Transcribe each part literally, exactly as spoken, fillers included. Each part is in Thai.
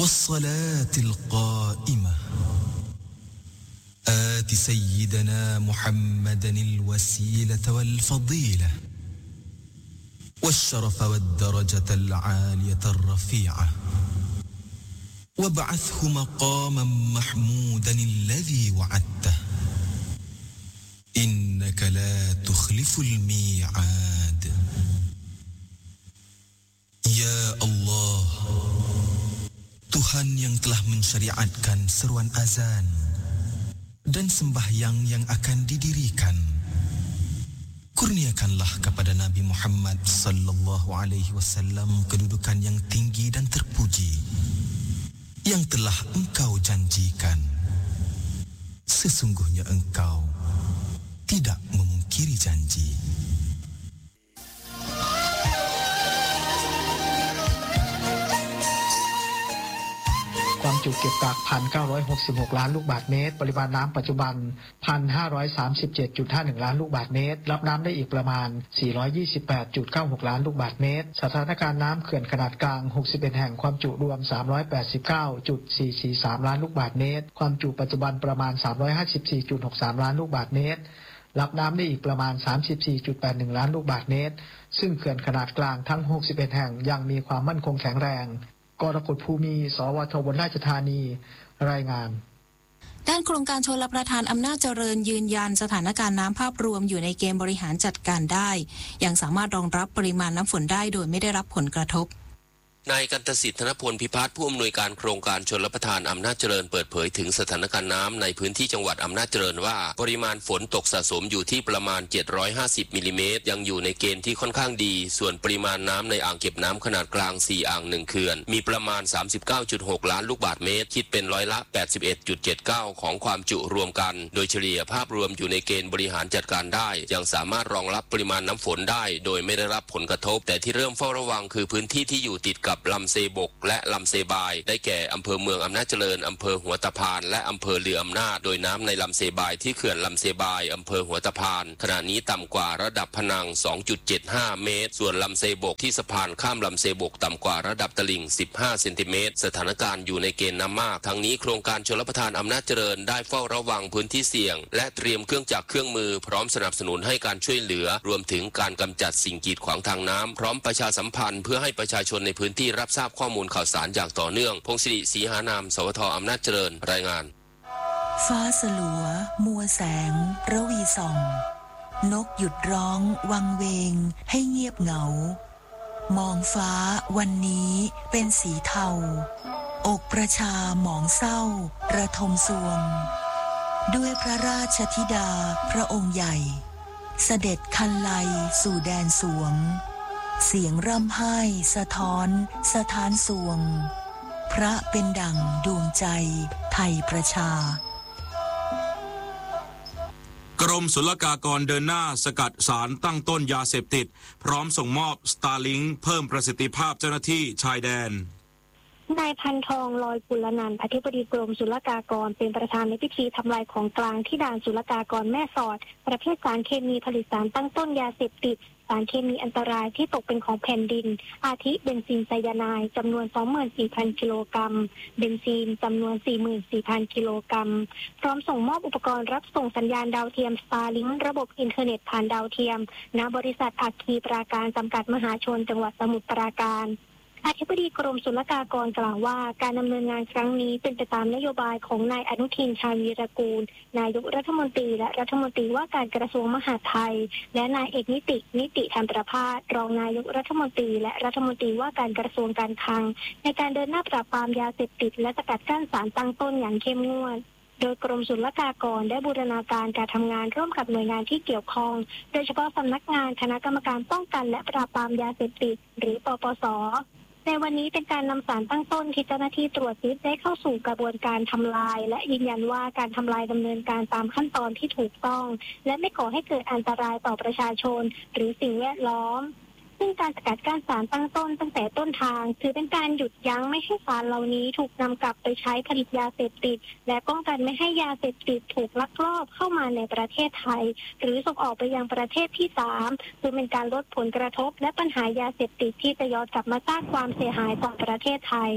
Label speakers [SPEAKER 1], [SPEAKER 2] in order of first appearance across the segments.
[SPEAKER 1] والصلاة القائمة آت سيدنا محمدا الوسيلة والفضيلة والشرف والدرجة العالية الرفيعة وابعثه مقاما محمودا الذي وعدته إنك لا تخلف الميعاد Ya Allah, Tuhan yang telah mensyariatkan seruan azan dan sembahyang yang akan didirikan, kurniakanlah kepada Nabi Muhammad sallallahu alaihi wasallam kedudukan yang tinggi dan terpuji yang telah Engkau janjikan. Sesungguhnya Engkau tidak memungkiri janji.
[SPEAKER 2] ความจุเก็บกัก หนึ่งพันเก้าร้อยหกสิบหก ล้านลูกบาศก์เมตรปริมาณน้ำปัจจุบัน หนึ่งพันห้าร้อยสามสิบเจ็ดจุดห้าหนึ่ง ล้านลูกบาศก์เมตรรับน้ำได้อีกประมาณ สี่ร้อยยี่สิบแปดจุดเก้าหก ล้านลูกบาศก์เมตรสถานการณ์น้ำเขื่อนขนาดกลางหกสิบเอ็ดแห่งความจุรวม สามร้อยแปดสิบเก้าจุดสี่สี่สาม ล้านลูกบาศก์เมตรความจุปัจจุบันประมาณ สามร้อยห้าสิบสี่จุดหกสาม ล้านลูกบาศก์เมตรรับน้ำได้อีกประมาณ สามสิบสี่จุดแปดหนึ่ง ล้านลูกบาศก์เมตรซึ่งเขื่อนขนาดกลางทั้งหกสิบเอ็ดแห่งยังมีความมั่นคงแข็งแรงกรกฎภูมิ สวท อุบลราชธานีรายงาน
[SPEAKER 3] ด้านโครงการชลประทานอำนาจเจริญยืนยันสถานการณ์น้ำภาพรวมอยู่ในเกณฑ์บริหารจัดการได้ยังสามารถรองรับปริมาณน้ำฝนได้โดยไม่ได้รับผลกระทบ
[SPEAKER 4] นายกันตสิทธิ์ธนพลพิพัฒน์ผู้อำนวยการโครงการชลประทานอำนาจเจริญเปิดเผยถึงสถานการณ์น้ำในพื้นที่จังหวัดอำนาจเจริญว่าปริมาณฝนตกสะสมอยู่ที่ประมาณเจ็ดร้อยห้าสิบมิลลิเมตรยังอยู่ในเกณฑ์ที่ค่อนข้างดีส่วนปริมาณน้ำในอ่างเก็บน้ำขนาดกลางสี่อ่างหนึ่งเขื่อนมีประมาณ สามสิบเก้าจุดหก ล้านลูกบาศก์เมตรคิดเป็นร้อยละ แปดสิบเอ็ดจุดเจ็ดเก้า ของความจุรวมกันโดยเฉลี่ยภาพรวมอยู่ในเกณฑ์บริหารจัดการได้ยังสามารถรองรับปริมาณน้ำฝนได้โดยไม่ได้รับผลกระทบแต่ที่เริ่มเฝ้าระวังคือพื้นที่ที่อยู่ติดกับลำเซบกและลำเซบายได้แก่อำเภอเมืองอำนาจเจริญอำเภอหัวตะพานและอำเภอเรืออำนาจโดยน้ำในลำเซบายที่เขื่อนลำเซบายอำเภอหัวตะพานขณะนี้ต่ำกว่าระดับผนัง สองจุดเจ็ดห้า เมตรส่วนลำเซบกที่สะพานข้ามลำเซบกต่ำกว่าระดับตลิ่งสิบห้าเซนติเมตรสถานการณ์อยู่ในเกณฑ์น้ำมากทั้งนี้โครงการชลประทานอำนาจเจริญได้เฝ้าระวังพื้นที่เสี่ยงและเตรียมเครื่องจักรเครื่องมือพร้อมสนับสนุนให้การช่วยเหลือรวมถึงการกำจัดสิ่งกีดขวางทางน้ำพร้อมประชาสัมพันธ์เพื่อให้ประชาชนในพื้นที่รับทราบข้อมูลข่าวสารอย่างต่อเนื่องพงศิริศรีหานาม สวท อำนาจเจริญรายงาน
[SPEAKER 3] ฟ้าสลัวมัวแสงระวีส่องนกหยุดร้องวังเวงให้เงียบเหงามองฟ้าวันนี้เป็นสีเทาอกประชาหมองเศร้าระทมสวงด้วยพระราชธิดาพระองค์ใหญ่เสด็จคันไลสู่แดนสวงเสียงร่ำไห้สะท้อนสถานสวงพระเป็นดั่งดวงใจไทยประชาก
[SPEAKER 5] รมศุลกากรเดินหน้าสกัดสารตั้งต้นยาเสพติดพร้อมส่งมอบ Starlink เพิ่มประสิทธิภาพเจ้าหน้าที่ชายแดน
[SPEAKER 6] นายพันทองลอยกุลนันท์อธิบดีกรมศุลกากรเป็นประธานในพิธีทำลายของกลางที่ด่านศุลกากรแม่สอดประเภทสารเคมีผลิตสารตั้งต้นยาเสพติดสารเคมีอันตรายที่ตกเป็นของแผ่นดินอาทิเบนซินไซยาไนด์จำนวน สองหมื่นสี่พัน กิโลกรัมเบนซีนจำนวน สี่หมื่นสี่พัน กิโลกรัมพร้อมส่งมอบอุปกรณ์รับส่งสัญญาณดาวเทียม Starlink ระบบอินเทอร์เน็ตผ่านดาวเทียมณบริษัทอัคคีปราการจำกัดมหาชนจังหวัดสมุทรปราการอธิบดีกรมศุลกากรกล่าวว่าการดำเนินงานครั้งนี้เป็นไปตามนโยบายของนายอนุทินชาญวีรกูลนายกรัฐมนตรีและรัฐมนตรีว่าการกระทรวงมหาดไทยและนายเอกนิตินิติธรรมประภาสรองนายกรัฐมนตรีและรัฐมนตรีว่าการกระทรวงการคลังในการเดินหน้าปราบปรามยาเสพติดและสกัดกั้นสารตั้งต้นอย่างเข้มงวดโดยกรมศุลกากรได้บูรณาการการทำงานร่วมกับหน่วยงานที่เกี่ยวข้องโดยเฉพาะสำนักงานคณะกรรมการป้องกันและปราบปรามยาเสพติดหรือปปส.ในวันนี้เป็นการนำสารตั้งต้นที่เจ้าหน้าที่ตรวจยึดได้เข้าสู่กระบวนการทำลายและยืนยันว่าการทำลายดำเนินการตามขั้นตอนที่ถูกต้องและไม่ก่อให้เกิดอันตรายต่อประชาชนหรือสิ่งแวดล้อมซึ่งการสกัดกั้นสารตั้งต้นตั้งแต่ต้นทางถือเป็นการหยุดยั้งไม่ให้สารเหล่านี้ถูกนำกลับไปใช้ผลิตยาเสพติดและป้องกันไม่ให้ยาเสพติดถูกลักลอบเข้ามาในประเทศไทยหรือส่งออกไปยังประเทศที่สามซึ่งเป็นการลดผลกระทบและปัญหายาเสพติดที่จะย้อนกลับมาสร้างความเสียหายต่อประเทศไทย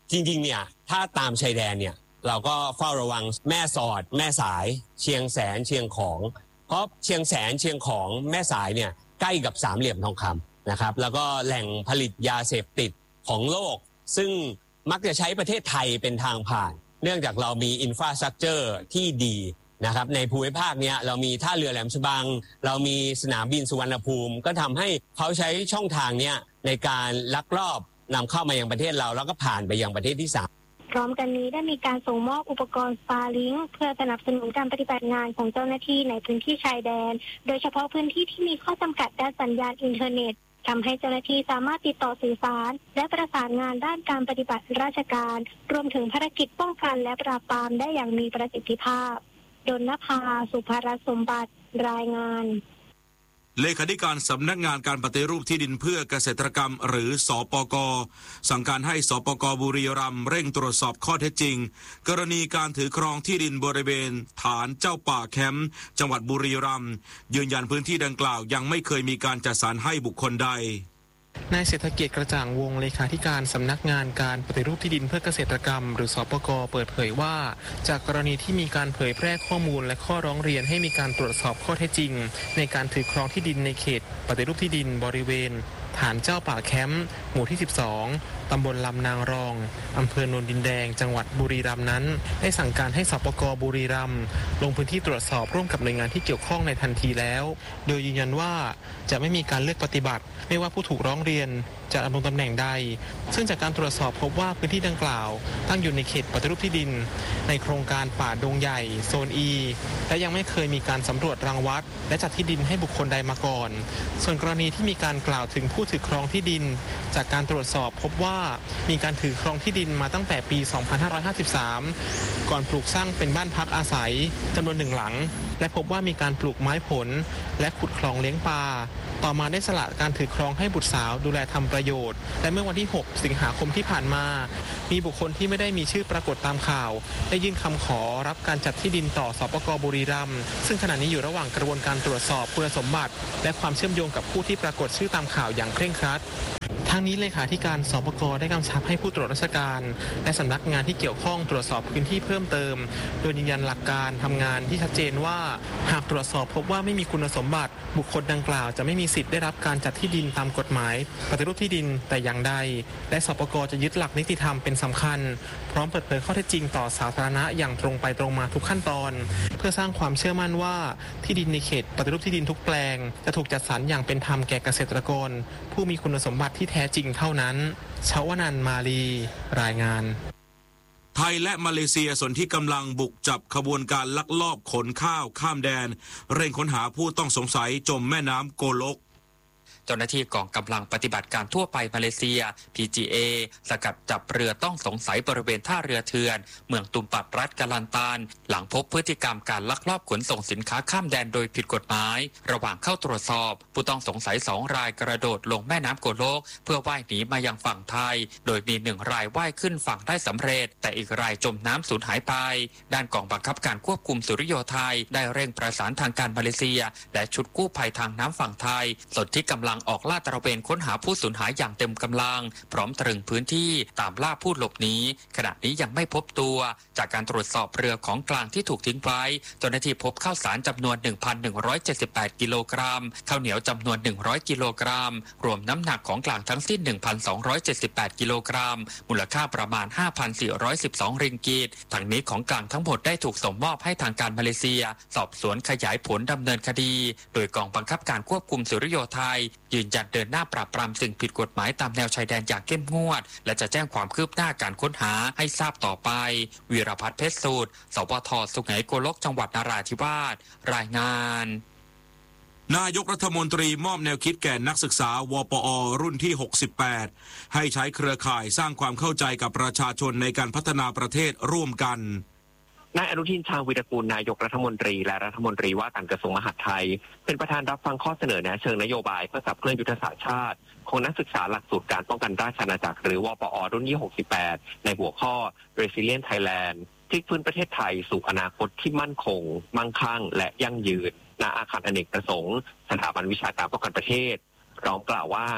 [SPEAKER 7] จริงๆเนี่ยถ้าตามชายแดนเนี่ยเราก็เฝ้าระวังแม่สอดแม่สายเชียงแสนเชียงของเพราะเชียงแสนเชียงของแม่สายเนี่ยใกล้กับสามเหลี่ยมทองคำนะครับแล้วก็แหล่งผลิตยาเสพติดของโลกซึ่งมักจะใช้ประเทศไทยเป็นทางผ่านเนื่องจากเรามีอินฟราสตรัคเจอร์ที่ดีนะครับในภูมิภาคเนี้ยเรามีท่าเรือแหลมฉบังเรามีสนามบินสุวรรณภูมิก็ทำให้เขาใช้ช่องทางเนี้ยในการลักลอบนำเข้ามายังประเทศเราแล้วก็ผ่านไปยังประเทศที่สาม
[SPEAKER 6] พร้อมกันนี้ได้มีการส่งมอบอุปกรณ์ Starlink เพื่อสนับสนุนการปฏิบัติงานของเจ้าหน้าที่ในพื้นที่ชายแดนโดยเฉพาะพื้นที่ที่มีข้อจำกัดด้านสัญญาณอินเทอร์เน็ตทำให้เจ้าหน้าที่สามารถติดต่อสื่อสารและประสานงานด้านการปฏิบัติราชการรวมถึงภารกิจป้องกันและปราบปรามได้อย่างมีประสิทธิภาพดลนภาสุภรสมบัติรายงาน
[SPEAKER 5] เลขาธิการสำนักงานการปฏิรูปที่ดินเพื่อเกษตรกรรมหรือสปก.สั่งการให้สปก.บุรีรัมย์เร่งตรวจสอบข้อเท็จจริงกรณีการถือครองที่ดินบริเวณฐานเจ้าป่าแคมป์จังหวัดบุรีรัมย์ยืนยันพื้นที่ดังกล่าวยังไม่เคยมีการจัดสรรให้บุคคลใด
[SPEAKER 8] นายเศรษฐกิจกระจ่างวงเลขาธิการสำนักงานการปฏิรูปที่ดินเพื่อเกษตรกรรมหรือสปก.เปิดเผยว่าจากกรณีที่มีการเผยแพร่ข้อมูลและข้อร้องเรียนให้มีการตรวจสอบข้อเท็จจริงในการถือครองที่ดินในเขตปฏิรูปที่ดินบริเวณฐานเจ้าป่าแคมป์หมู่ที่สิบสองตำบลลำนางรองอำเภอโนนดินแดงจังหวัดบุรีรัมย์นั้นได้สั่งการให้สปก.บุรีรัมย์ลงพื้นที่ตรวจสอบร่วมกับหน่วยงานที่เกี่ยวข้องในทันทีแล้วโดยยืนยันว่าจะไม่มีการเลือกปฏิบัติไม่ว่าผู้ถูกร้องเรียนจะดำรงตำแหน่งใดซึ่งจากการตรวจสอบพบว่าพื้นที่ดังกล่าวตั้งอยู่ในเขตปฏิรูปที่ดินในโครงการป่าดงใหญ่โซน E และยังไม่เคยมีการสำรวจรังวัดและจัดที่ดินให้บุคคลใดมาก่อนส่วนกรณีที่มีการกล่าวถึงผู้ถือครองที่ดินจากการตรวจสอบพบว่ามีการถือครองที่ดินมาตั้งแต่ปี สองพันห้าร้อยห้าสิบสาม ก่อนปลูกสร้างเป็นบ้านพักอาศัยจำนวนหนึ่งหลังและพบว่ามีการปลูกไม้ผลและขุดคลองเลี้ยงปลาต่อมาได้สละการถือครองให้บุตรสาวดูแลทำประโยชน์และเมื่อวันที่หกสิงหาคมที่ผ่านมามีบุคคลที่ไม่ได้มีชื่อปรากฏตามข่าวได้ยื่นคำขอรับการจัดที่ดินต่อสปก.บุรีรัมย์ซึ่งขณะนี้อยู่ระหว่างกระบวนการตรวจสอบคุณสมบัติและความเชื่อมโยงกับผู้ที่ปรากฏชื่อตามข่าวอย่างเคร่งครัดทั้งนี้เลขาธิการสปก.ได้กำชับให้ผู้ตรวจราชการและสำนักงานที่เกี่ยวข้องตรวจสอบพื้นที่เพิ่มเติมโดยยืนยันหลักการทำงานที่ชัดเจนว่าหากตรวจสอบพบว่าไม่มีคุณสมบัติบุคคลดังกล่าวจะไม่มีสิทธิ์ได้รับการจัดที่ดินตามกฎหมายปฏิรูปที่ดินแต่อย่างใดและสปก.จะยึดหลักนิติธรรมเป็นสำคัญพร้อมเปิดเผยข้อเท็จจริงต่อสาธารณะอย่างตรงไปตรงมาทุกขั้นตอนเพื่อสร้างความเชื่อมั่นว่าที่ดินในเขตปฏิรูปที่ดินทุกแปลงจะถูกจัดสรรอย่างเป็นธรรมแก่เกษตรกรผู้มีคุณสมบัติที่แท้จริงเท่านั้นชวนันท์มาลีรายงาน
[SPEAKER 5] ไทยและมาเลเซียสนที่กำลังบุกจับขบวนการลักลอบขนข้าวข้ามแดนเร่งค้นหาผู้ต้องสงสัยจมแม่น้ำโกลก
[SPEAKER 9] เจ้าหน้าที่กองกำลังปฏิบัติการทั่วไปมาเลเซีย พี จี เอ สกัดจับเรือต้องสงสัยบริเวณท่าเรือเถื่อนเมืองตุมปัดรัฐกาลันตานหลังพบพฤติกรรมการลักลอบขนส่งสินค้าข้ามแดนโดยผิดกฎหมายระหว่างเข้าตรวจสอบผู้ต้องสงสัยสองรายกระโดดลงแม่น้ำโกลกเพื่อว่ายหนีมายังฝั่งไทยโดยมีหนึ่งรายว่ายขึ้นฝั่งได้สำเร็จแต่อีกรายจมน้ำสูญหายไปด้านกองบังคับการควบคุมสุริโยไทยได้เร่งประสานทางการมาเลเซียและชุดกู้ภัยทางน้ำฝั่งไทยส่วนที่กำลังออกลาดตระเวนค้นหาผู้สูญหายอย่างเต็มกำลังพร้อมตรึงพื้นที่ตามล่าผู้หลบหนีขณะนี้ยังไม่พบตัวจากการตรวจสอบเรือของกลางที่ถูกทิ้งไว้เจ้าหน้าที่พบข้าวสารจำนวน หนึ่งพันหนึ่งร้อยเจ็ดสิบแปด กิโลกรัมข้าวเหนียวจำนวนหนึ่งร้อยกิโลกรัมรวมน้ำหนักของกลางทั้งสิ้น หนึ่งพันสองร้อยเจ็ดสิบแปด กิโลกรัมมูลค่าประมาณ ห้าพันสี่ร้อยสิบสอง ริงกิตทั้งนี้ของกลางทั้งหมดได้ถูกส่งมอบให้ทางการมาเลเซียสอบสวนขยายผลดำเนินคดีโดยกองบังคับการควบคุมสุริโยไทยยืนยันเดินหน้าปราบปรามสิ่งผิดกฎหมายตามแนวชายแดนอย่างเข้มงวดและจะแจ้งความคืบหน้าการค้นหาให้ทราบต่อไปวีรพัฒน์เพชรสูตรสปท.สุไหงโกลกจังหวัดนราธิวาสรายงาน
[SPEAKER 5] นายกรัฐมนตรีมอบแนวคิดแก่นักศึกษาวปอ.รุ่นที่หกสิบแปดให้ใช้เครือข่ายสร้างความเข้าใจกับประชาชนในการพัฒนาประเทศร่วมกัน
[SPEAKER 10] นายอนุทินชาญวิรากูลนายกรัฐมนตรีและรัฐมนตรีว่าการกระทรวงมหาดไทยเป็นประธานรับฟังข้อเสนอแนะเชิงนโยบายเพื่อขับเคลื่อนยุทธศาสตร์ชาติของนักศึกษาหลักสูตรการป้องกันราชอาณาจักรหรือวปอ.รุ่นที่หกสิบแปดในหัวข้อ Resilient Thailand พลิกฟื้นประเทศไทยสู่อนาคตที่มั่นคงมั่งคั่งและยั่งยืนณอาคารอเนกประสงค์สถาบันวิชาการป้องกันประเทศพร้อมกล่าวว่า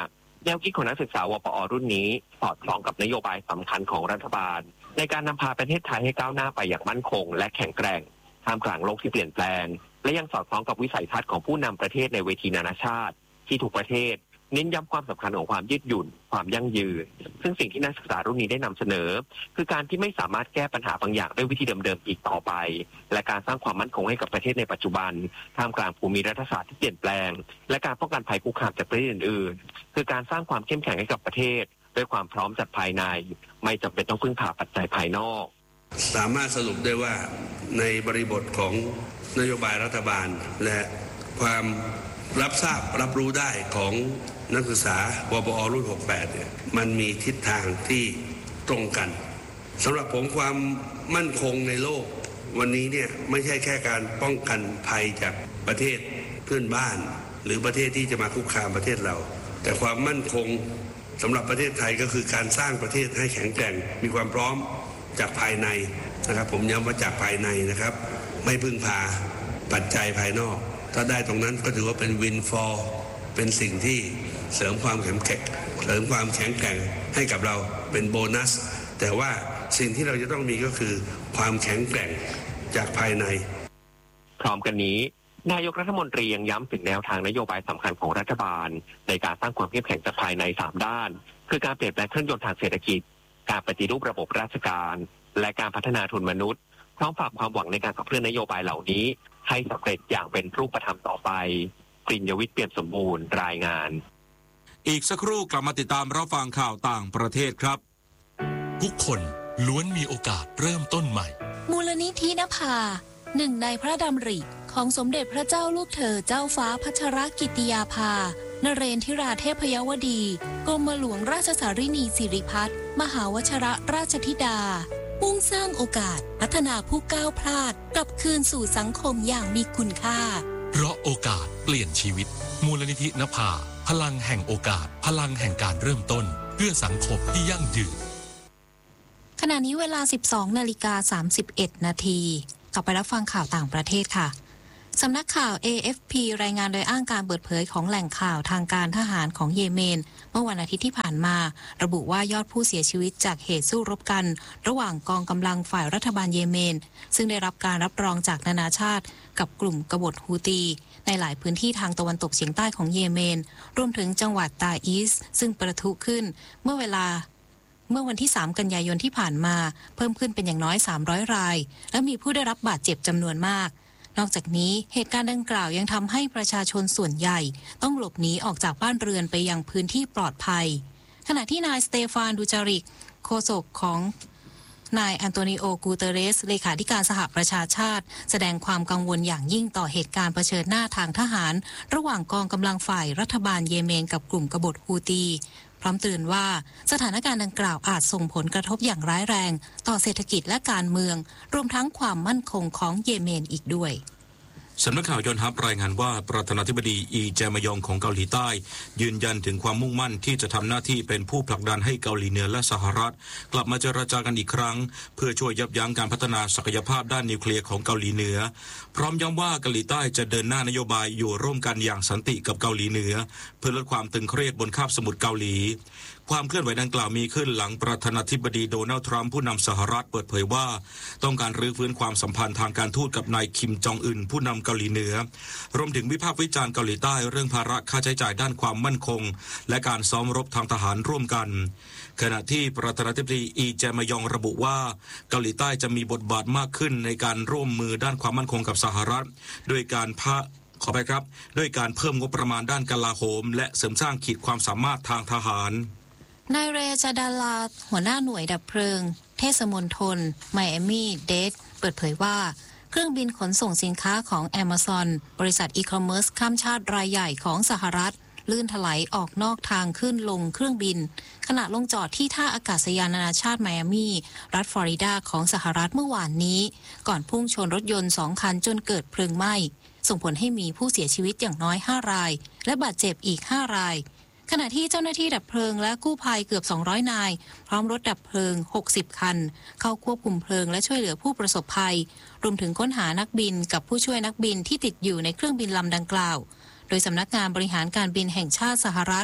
[SPEAKER 10] แนวคิดของนักศึกษาวปอรุ่นนี้สอดคล้องกับนโยบายสำคัญของรัฐบาลในการนำพาประเทศไทยให้ก้าวหน้าไปอย่างมั่นคงและแข็งแกร่งท่ามกลางโลกที่เปลี่ยนแปลงและยังสอดคล้องกับวิสัยทัศน์ของผู้นำประเทศในเวทีนานาชาติที่ทุกประเทศเน้นย้ำความสำคัญของความยืดหยุ่นความยั่งยืนซึ่งสิ่งที่นักศึกษารุ่นนี้ได้นำเสนอคือการที่ไม่สามารถแก้ปัญหาบางอย่างด้วยวิธีเดิมๆอีกต่อไปและการสร้างความมั่นคงให้กับประเทศในปัจจุบันท่ามกลางภูมิรัฐศาสตร์ที่เปลี่ยนแปลงและการป้องกันภัยคุกคามจากประเทศอื่นๆคือการสร้างความเข้มแข็งให้กับประเทศด้วยความพร้อมจากภายในไม่จำเป็นต้องพึ่งพาปัจจัยภายนอก
[SPEAKER 11] สามารถสรุปได้ว่าในบริบทของนโยบายรัฐบาลและความรับทราบรับรู้ได้ของนักศึกษาวปอรุ่นหกสิบแปดเนี่ยมันมีทิศทางที่ตรงกันสำหรับผมความมั่นคงในโลกวันนี้เนี่ยไม่ใช่แค่การป้องกันภัยจากประเทศเพื่อนบ้านหรือประเทศที่จะมาคุกคามประเทศเราแต่ความมั่นคงสำหรับประเทศไทยก็คือการสร้างประเทศให้แข็งแกร่งมีความพร้อมจากภายในนะครับผมย้ำว่าจากภายในนะครับไม่พึ่งพาปัจจัยภายนอกถ้าได้ตรงนั้นก็ถือว่าเป็นวินฟอร์เป็นสิ่งที่เสริมความแข็งแกร่งเสริมความแข็งแกร่งให้กับเราเป็นโบนัสแต่ว่าสิ่งที่เราจะต้องมีก็คือความแข็งแกร่งจากภายใน
[SPEAKER 10] พร้อมกันนี้นายกรัฐมนตรียังย้ำถึงแนวทางนโยบายสำคัญของรัฐบาลในการสร้างความเข้มแข็งจากภายในสามด้านคือการเปลี่ยนแปลงเครื่องยนต์ทางเศรษฐกิจการปฏิรูประบบราชการและการพัฒนาทุนมนุษย์พร้อมฝากความหวังในการขับเคลื่อนนโยบายเหล่านี้ให้สำเร็จอย่างเป็นรูปธรรมต่อไปปริญญวิทย์เปี่ยมสมบูรณ์รายงาน
[SPEAKER 5] อีกสักครู่กลับมาติดตามรับฟังข่าวต่างประเทศครับ
[SPEAKER 12] ทุกคนล้วนมีโอกาสเริ่มต้นใหม่
[SPEAKER 13] มูลนิธินภาหนึ่งในพระดำริของสมเด็จพระเจ้าลูกเธอเจ้าฟ้าพัชรกิติยาภานเรนทิราเทพยวดีกรมหลวงราชสารินีสิริพัฒน์มหาวชรราชธิดามุ่งสร้างโอกาสพัฒนาผู้ก้าวพลาดกลับคืนสู่สังคมอย่างมีคุณค่า
[SPEAKER 12] เพราะโอกาสเปลี่ยนชีวิตมูลนิธินภาพลังแห่งโอกาสพลังแห่งการเริ่มต้นเพื่อสังคมที่ยั่งยืน
[SPEAKER 13] ขณะนี้เวลา สิบสองนาฬิกาสามสิบเอ็ดนาทีกลับไปรับฟังข่าวต่างประเทศค่ะสำนักข่าว เอ เอฟ พี รายงานโดยอ้างการเปิดเผยของแหล่งข่าวทางการทหารของเยเมนเมื่อวันอาทิตย์ที่ผ่านมาระบุว่ายอดผู้เสียชีวิตจากเหตุสู้รบกันระหว่างกองกำลังฝ่ายรัฐบาลเยเมนซึ่งได้รับการรับรองจากนานาชาติกับกลุ่มกบฏฮูตีในหลายพื้นที่ทางตะวันตกเฉียงใต้ของเยเมนรวมถึงจังหวัดตาอิสซึ่งประทุขึ้นเมื่อเวลาเมื่อวันที่สามกันยายนที่ผ่านมาเพิ่มขึ้นเป็นอย่างน้อยสามร้อยรายและมีผู้ได้รับบาดเจ็บจำนวนมากนอกจากนี้เหตุการณ์ดังกล่าวยังทำให้ประชาชนส่วนใหญ่ต้องหลบหนีออกจากบ้านเรือนไปยังพื้นที่ปลอดภัยขณะที่นายสเตฟานดูจาริกโฆษกของนายอันโตนิโอ กูเตเรสเลขาธิการสหประชาชาติแสดงความกังวลอย่างยิ่งต่อเหตุการณ์เผชิญหน้าทางทหารระหว่างกองกำลังฝ่ายรัฐบาลเยเมนกับกลุ่มกบฏฮูตีพร้อมเตือนว่าสถานการณ์ดังกล่าวอาจส่งผลกระทบอย่างร้ายแรงต่อเศรษฐกิจและการเมืองรวมทั้งความมั่นคงของเยเมนอีกด้วย
[SPEAKER 5] สำนักข่าวยอนฮับรายงานว่าประธานาธิบดีอีแจมยองของเกาหลีใต้ยืนยันถึงความมุ่งมั่นที่จะทำหน้าที่เป็นผู้ผลักดันให้เกาหลีเหนือและสหรัฐกลับมาเจรจากันอีกครั้งเพื่อช่วยยับยั้งการพัฒนาศักยภาพด้านนิวเคลียร์ของเกาหลีเหนือพร้อมย้ำว่าเกาหลีใต้จะเดินหน้านโยบายอยู่ร่วมกันอย่างสันติกับเกาหลีเหนือเพื่อลดความตึงเครียดบนคาบสมุทรเกาหลีความเคลื่อนไหวดังกล่าวมีขึ้นหลังประธานาธิบดีโดนัลด์ทรัมป์ผู้นำสหรัฐเปิดเผยว่าต้องการรื้อฟื้นความสัมพันธ์ทางการทูตกับนายคิมจองอึนผู้นำเกาหลีเหนือรวมถึงวิพากษ์วิจารณ์เกาหลีใต้เรื่องภาระค่าใช้จ่ายด้านความมั่นคงและการซ้อมรบทางทหารร่วมกันขณะที่ประธานาธิบดีอีแจมยองระบุว่าเกาหลีใต้จะมีบทบาทมากขึ้นในการร่วมมือด้านความมั่นคงกับสหรัฐโดยการพะขอไปครับด้วยการเพิ่มงบประมาณด้านกลาโหมและเสริมสร้างขีดความสามารถทางทหาร
[SPEAKER 13] นายเรจาดาลาหัวหน้าหน่วยดับเพลิงเทศมณฑลไมอามี่เดดเปิดเผยว่าเครื่องบินขนส่งสินค้าของ Amazon บริษัทอีคอมเมิร์ซข้ามชาติรายใหญ่ของสหรัฐลื่นถลายออกนอกทางขึ้นลงเครื่องบินขณะลงจอดที่ท่าอากาศยานนานาชาติไมอามี่รัฐฟลอริดาของสหรัฐเมื่อวานนี้ก่อนพุ่งชนรถยนต์สองคันจนเกิดเพลิงไหม้ส่งผลให้มีผู้เสียชีวิตอย่างน้อยห้ารายและบาดเจ็บอีกห้ารายขณะที่เจ้าหน้าที่ดับเพลิงและกู้ภัยเกือบสองร้อยนายพร้อมรถดับเพลิงหกสิบคันเข้าควบคุมเพลิงและช่วยเหลือผู้ประสบภัยรวมถึงค้นหานักบินกับผู้ช่วยนักบินที่ติดอยู่ในเครื่องบินลำดังกล่าวโดยสำนักงานบริหารการบินแห่งชาติสหรัฐ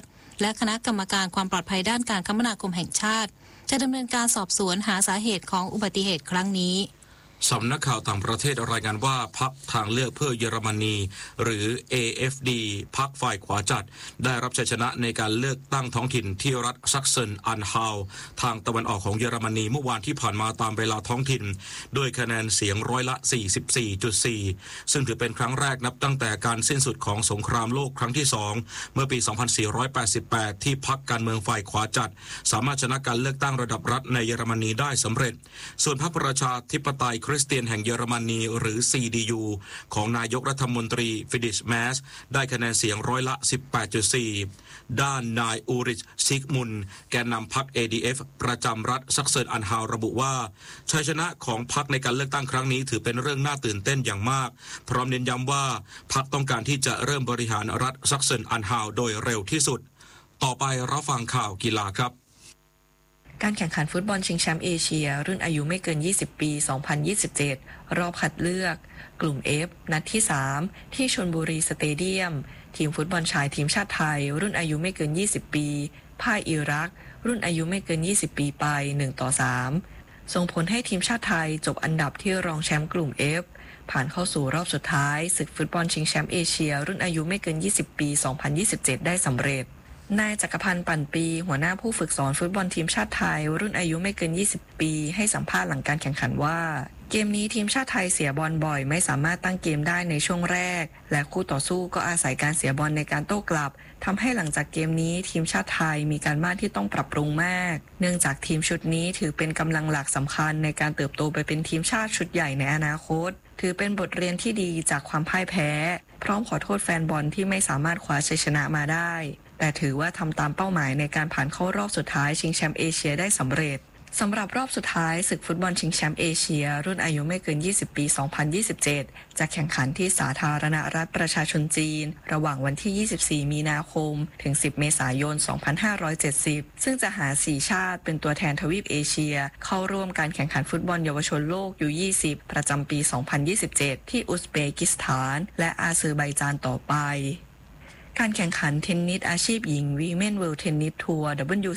[SPEAKER 13] และคณะกรรมการความปลอดภัยด้านการคมนาคมแห่งชาติจะดำเนินการสอบสวนหาสาเหตุของอุบัติเหตุครั้งนี้
[SPEAKER 5] สำนักข่าวต่างประเทศรายงานว่าพรรคทางเลือกเพื่อเยอรมนีหรือ เอ เอฟ ดี พรรคฝ่ายขวาจัดได้รับชัยชนะในการเลือกตั้งท้องถิ่นที่รัฐซักเซนอันฮาลทางตะวันออกของเยอรมนีเมื่อวานที่ผ่านมาตามเวลาท้องถิ่นด้วยคะแนนเสียงร้อยละ สี่สิบสี่จุดสี่ ซึ่งถือเป็นครั้งแรกนับตั้งแต่การสิ้นสุดของสงครามโลกครั้งที่สองเมื่อปี สองพันสี่ร้อยแปดสิบแปด ที่พรรคการเมืองฝ่ายขวาจัดสามารถชนะการเลือกตั้งระดับรัฐในเยอรมนีได้สำเร็จส่วนพรรคประชาธิปไตยคริสเตียนแห่งเยอรมนีหรือ ซี ดี ยู ของนายกรัฐมนตรีฟิดิชแมสได้คะแนนเสียงร้อยละ สิบแปดจุดสี่ ด้านนายอูริชซิกมุนแกนนำพรรค เอ ดี เอฟ ประจำรัฐซักเซนอันฮาลระบุว่าชัยชนะของพรรคในการเลือกตั้งครั้งนี้ถือเป็นเรื่องน่าตื่นเต้นอย่างมากพร้อมเน้นย้ำว่าพรรคต้องการที่จะเริ่มบริหารรัฐซักเซนอันฮาลโดยเร็วที่สุดต่อไปรับฟังข่าวกีฬาครับ
[SPEAKER 14] การแข่งขันฟุตบอลชิงแชมป์เอเชียรุ่นอายุไม่เกินยี่สิบปีสองพันยี่สิบเจ็ดรอบคัดเลือกกลุ่ม F นัดที่สามที่ชลบุรีสเตเดียมทีมฟุตบอลชายทีมชาติไทยรุ่นอายุไม่เกินยี่สิบปีพ่ายอิรักรุ่นอายุไม่เกินยี่สิบปีไปหนึ่งต่อสามส่งผลให้ทีมชาติไทยจบอันดับที่รองแชมป์กลุ่ม F ผ่านเข้าสู่รอบสุดท้ายศึกฟุตบอลชิงแชมป์เอเชียรุ่นอายุไม่เกินยี่สิบปีสองพันยี่สิบเจ็ดได้สำเร็จนายจักรพันธ์ปั่นปีหัวหน้าผู้ฝึกสอนฟุตบอลทีมชาติไทยรุ่นอายุไม่เกินยี่สิบปีให้สัมภาษณ์หลังการแข่งขันว่าเกมนี้ทีมชาติไทยเสียบอลบ่อยไม่สามารถตั้งเกมได้ในช่วงแรกและคู่ต่อสู้ก็อาศัยการเสียบอลในการโต้กลับทำให้หลังจากเกมนี้ทีมชาติไทยมีการบ้านที่ต้องปรับปรุงมากเนื่องจากทีมชุดนี้ถือเป็นกำลังหลักสำคัญในการเติบโตไปเป็นทีมชาติชุดใหญ่ในอนาคตถือเป็นบทเรียนที่ดีจากความพ่ายแพ้พร้อมขอโทษแฟนบอลที่ไม่สามารถคว้าชัยชนะมาได้แต่ถือว่าทำตามเป้าหมายในการผ่านเข้ารอบสุดท้ายชิงแชมป์เอเชียได้สำเร็จสำหรับรอบสุดท้ายศึกฟุตบอลชิงแชมป์เอเชียรุ่นอายุไม่เกินยี่สิบปีสองพันยี่สิบเจ็ดจะแข่งขันที่สาธารณรัฐประชาชนจีนระหว่างวันที่ยี่สิบสี่มีนาคมถึงสิบเมษายนสองพันห้าร้อยเจ็ดสิบซึ่งจะหาสี่ชาติเป็นตัวแทนทวีปเอเชียเข้าร่วมการแข่งขันฟุตบอลเยาวชนโลก ยู ยี่สิบ ประจำปีสองพันยี่สิบเจ็ดที่อุซเบกิสถานและอาเซอร์ไบจานต่อไปการแข่งขันเทนนิสอาชีพหญิง Women World Tennis Tour ดับเบิลยู